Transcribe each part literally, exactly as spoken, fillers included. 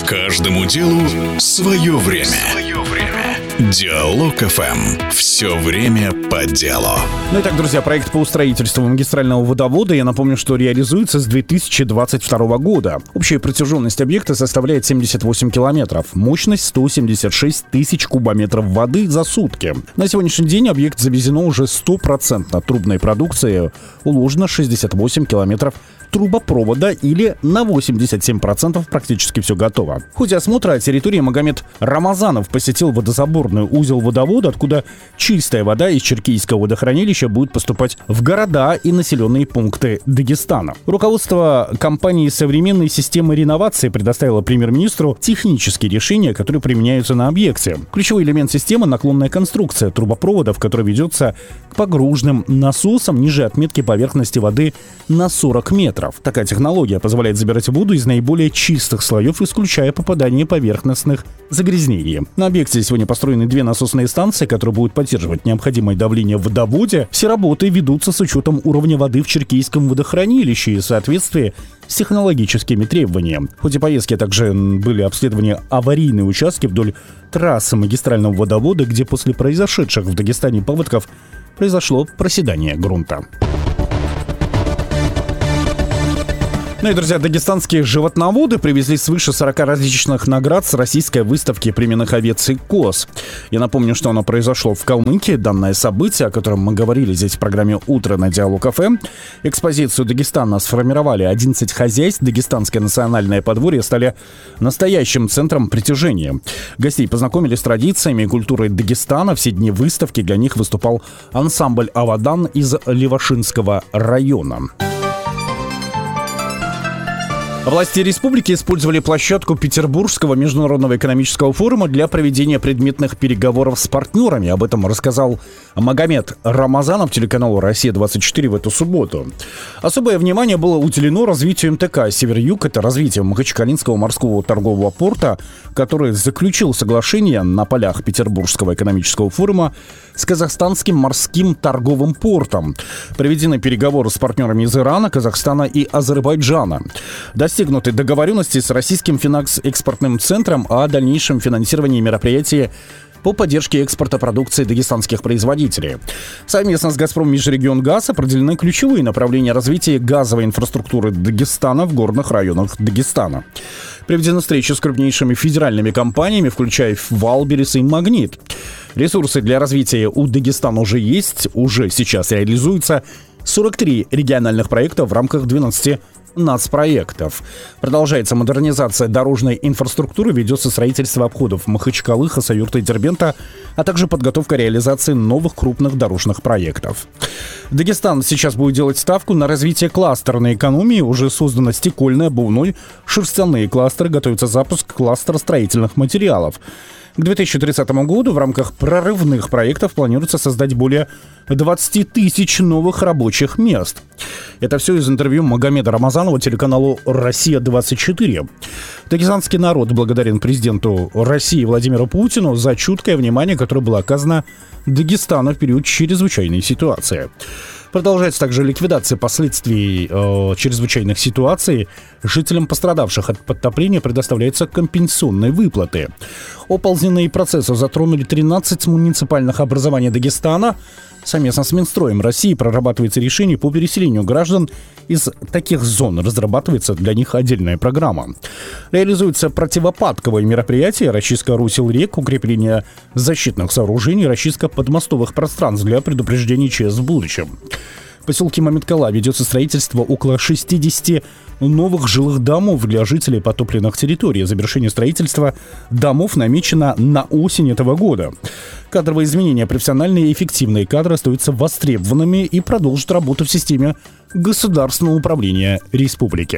Каждому делу свое время. Свое время. Диалог эф эм. Все время по делу. Ну и так, друзья, проект по строительству магистрального водовода, я напомню, что реализуется с две тысячи двадцать второго года. Общая протяженность объекта составляет семьдесят восемь километров. Мощность сто семьдесят шесть тысяч кубометров воды за сутки. На сегодняшний день объект завезено уже стопроцентно трубной продукции. Уложено шестьдесят восемь километров трубопровода, или на восемьдесят семь процентов практически все готово. В ходе осмотра территории Магомед Рамазанов посетил водозаборный узел водовода, откуда чистая вода из Черкийского водохранилища будет поступать в города и населенные пункты Дагестана. Руководство компании современной системы реновации предоставило премьер-министру технические решения, которые применяются на объекте. Ключевой элемент системы — наклонная конструкция трубопроводов, которая ведется к погружным насосам ниже отметки поверхности воды на сорок метров. Такая технология позволяет забирать воду из наиболее чистых слоев, исключая попадание поверхностных загрязнений. На объекте сегодня построены две насосные станции, которые будут поддерживать необходимое давление в водоводе. Все работы ведутся с учетом уровня воды в Черкийском водохранилище и в соответствии с технологическими требованиями. В ходе поездки также были обследованы аварийные участки вдоль трассы магистрального водовода, где после произошедших в Дагестане паводков произошло проседание грунта. Ну и, друзья, дагестанские животноводы привезли свыше сорока различных наград с российской выставки племенных овец и коз. Я напомню, что оно произошло в Калмыкии. Данное событие, о котором мы говорили здесь в программе «Утро» на Диалог эф эм. Экспозицию Дагестана сформировали одиннадцать хозяйств. Дагестанское национальное подворье стали настоящим центром притяжения. Гостей познакомили с традициями и культурой Дагестана. Все дни выставки для них выступал ансамбль «Авадан» из Левашинского района. Власти республики использовали площадку Петербургского международного экономического форума для проведения предметных переговоров с партнерами. Об этом рассказал Магомед Рамазанов телеканалу «Россия-двадцать четыре» в эту субботу. Особое внимание было уделено развитию эм тэ ка «Север-Юг». Это развитие Махачкалинского морского торгового порта, который заключил соглашение на полях Петербургского экономического форума с казахстанским морским торговым портом. Проведены переговоры с партнерами из Ирана, Казахстана и Азербайджана. Достигнуты договоренности с российским финансово-экспортным центром о дальнейшем финансировании мероприятий по поддержке экспорта продукции дагестанских производителей. Совместно с «Газпром Межрегионгаз» определены ключевые направления развития газовой инфраструктуры Дагестана в горных районах Дагестана. Проведены встречи с крупнейшими федеральными компаниями, включая «Валберес» и «Магнит». Ресурсы для развития у Дагестана уже есть, уже сейчас реализуются сорок три региональных проекта в рамках двенадцати нацпроектов. Продолжается модернизация дорожной инфраструктуры, ведется строительство обходов Махачкалы, Хасавюрта и Дербента, а также подготовка реализации новых крупных дорожных проектов. Дагестан сейчас будет делать ставку на развитие кластерной экономии. Уже создана стекольная, обувной, шерстяные кластеры, готовится запуск кластера строительных материалов. К две тысячи тридцатому году в рамках прорывных проектов планируется создать более двадцати тысяч новых рабочих мест. Это все из интервью Магомеда Рамазанова телеканалу «Россия-двадцать четыре». Дагестанский народ благодарен президенту России Владимиру Путину за чуткое внимание, которое было оказано Дагестану в период чрезвычайной ситуации. Продолжается также ликвидация последствий э, чрезвычайных ситуаций. Жителям, пострадавших от подтопления, предоставляются компенсационные выплаты. Оползненные процессы затронули тринадцать муниципальных образований Дагестана. Совместно с Минстроем России прорабатывается решение по переселению граждан из таких зон. Разрабатывается для них отдельная программа. Реализуются противопадковые мероприятия: расчистка русел рек, укрепление защитных сооружений, расчистка подмостовых пространств для предупреждения ЧС в будущем. В поселке Мамиткала ведется строительство около шестидесяти новых жилых домов для жителей потопленных территорий. Завершение строительства домов намечено на осень этого года. Кадровые изменения, профессиональные и эффективные кадры остаются востребованными и продолжат работу в системе государственного управления республики.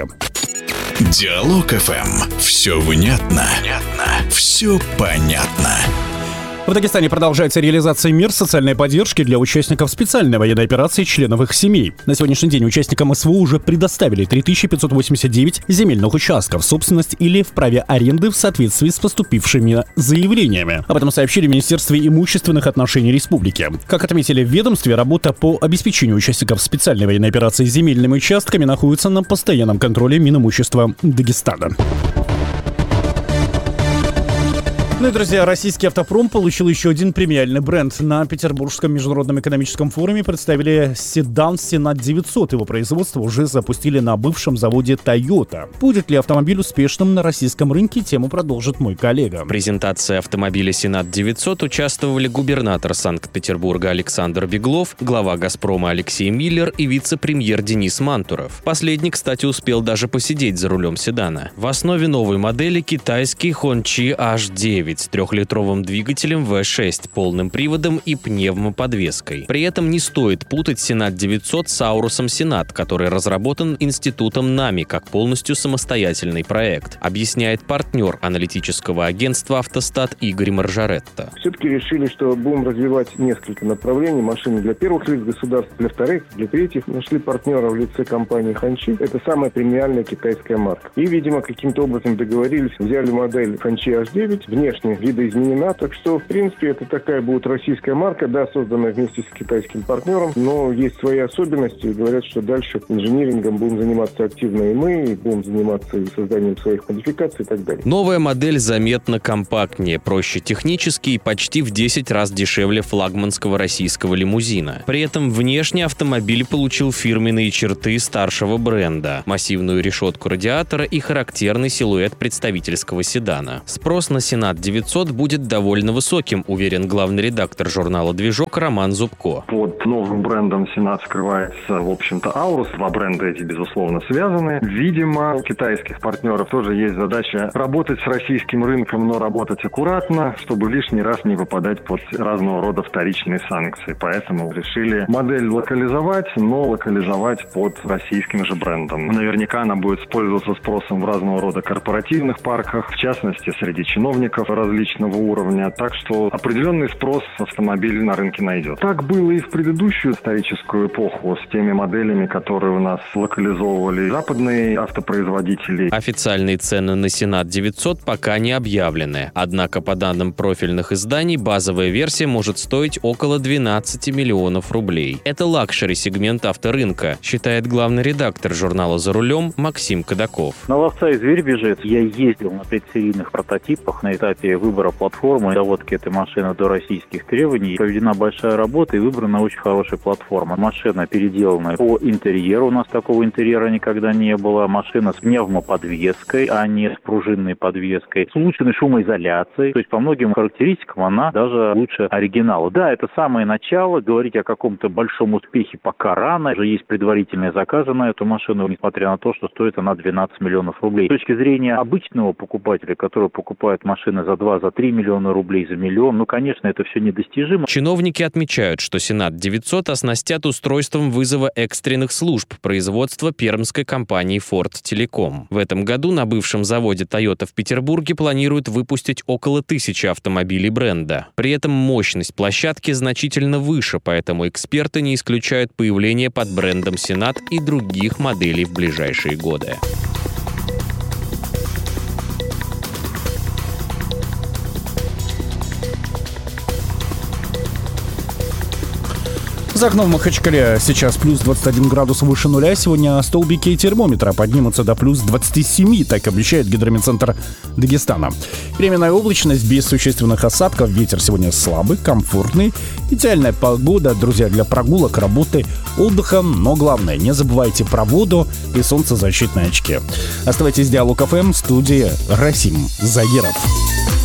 Диалог эф эм. Все внятно. Понятно. Все понятно. В Дагестане продолжается реализация мер социальной поддержки для участников специальной военной операции и членов их семей. На сегодняшний день участникам эс вэ о уже предоставили три тысячи пятьсот восемьдесят девять земельных участков, собственность или в праве аренды в соответствии с поступившими заявлениями. Об этом сообщили в Министерстве имущественных отношений республики. Как отметили в ведомстве, работа по обеспечению участников специальной военной операции земельными участками находится на постоянном контроле Минимущества Дагестана. Ну и, друзья, российский автопром получил еще один премиальный бренд. На Петербургском международном экономическом форуме представили седан Сенат девятьсот. Его производство уже запустили на бывшем заводе Toyota. Будет ли автомобиль успешным на российском рынке, тему продолжит мой коллега. В презентации автомобиля Сенат девятьсот участвовали губернатор Санкт-Петербурга Александр Беглов, глава «Газпрома» Алексей Миллер и вице-премьер Денис Мантуров. Последний, кстати, успел даже посидеть за рулем седана. В основе новой модели китайский Hongqi эйч девять с трехлитровым двигателем вэ шесть, полным приводом и пневмоподвеской. При этом не стоит путать Сенат девятьсот с Аурусом Сенат, который разработан институтом НАМИ как полностью самостоятельный проект, объясняет партнер аналитического агентства «Автостат» Игорь Маржаретто. Все-таки решили, что будем развивать несколько направлений. Машины для первых лиц государств, для вторых, для третьих. Нашли партнера в лице компании Hongqi. Это самая премиальная китайская марка. И, видимо, каким-то образом договорились, взяли модель Hongqi эйч девять, внешне видоизменена, так что, в принципе, это такая будет российская марка, да, созданная вместе с китайским партнером, но есть свои особенности, и говорят, что дальше инжинирингом будем заниматься активно и мы, и будем заниматься и созданием своих модификаций и так далее. Новая модель заметно компактнее, проще технически и почти в десять раз дешевле флагманского российского лимузина. При этом внешне автомобиль получил фирменные черты старшего бренда, массивную решетку радиатора и характерный силуэт представительского седана. Спрос на Сенат девятьсот будет довольно высоким, уверен главный редактор журнала «Движок» Роман Зубко. Под новым брендом Сенат скрывается, в общем-то, Аурус. Два бренда эти, безусловно, связаны. Видимо, у китайских партнеров тоже есть задача работать с российским рынком, но работать аккуратно, чтобы лишний раз не попадать под разного рода вторичные санкции. Поэтому решили модель локализовать, но локализовать под российским же брендом. Наверняка она будет пользоваться спросом в разного рода корпоративных парках, в частности, среди чиновников различного уровня, так что определенный спрос автомобилей на рынке найдет. Так было и в предыдущую историческую эпоху с теми моделями, которые у нас локализовывали западные автопроизводители. Официальные цены на Сенат девятьсот пока не объявлены, однако по данным профильных изданий базовая версия может стоить около двенадцать миллионов рублей. Это лакшери-сегмент авторынка, считает главный редактор журнала «За рулем» Максим Кадаков. На ловца и зверь бежит. Я ездил на предсерийных прототипах на этапе выбора платформы, доводки этой машины до российских требований. Проведена большая работа и выбрана очень хорошая платформа. Машина переделана по интерьеру. У нас такого интерьера никогда не было. Машина с пневмоподвеской, а не с пружинной подвеской. С улучшенной шумоизоляцией. То есть по многим характеристикам она даже лучше оригинала. Да, это самое начало. Говорить о каком-то большом успехе пока рано. Уже есть предварительные заказы на эту машину, несмотря на то, что стоит она двенадцать миллионов рублей. С точки зрения обычного покупателя, который покупает машины за два, за три миллиона рублей, за миллион, ну, конечно, это все недостижимо. Чиновники отмечают, что Сенат девятьсот оснастят устройством вызова экстренных служб производства пермской компании Ford Telecom. В этом году на бывшем заводе Toyota в Петербурге планируют выпустить около тысячи автомобилей бренда. При этом мощность площадки значительно выше, поэтому эксперты не исключают появление под брендом Сенат и других моделей в ближайшие годы. За окном в Махачкале сейчас плюс двадцать один градус выше нуля. Сегодня столбики термометра поднимутся до плюс двадцати семи, так обещает гидрометцентр Дагестана. Временная облачность без существенных осадков. Ветер сегодня слабый, комфортный. Идеальная погода, друзья, для прогулок, работы, отдыха. Но главное, не забывайте про воду и солнцезащитные очки. Оставайтесь с Диалог эф эм, в студии Расим Загиров.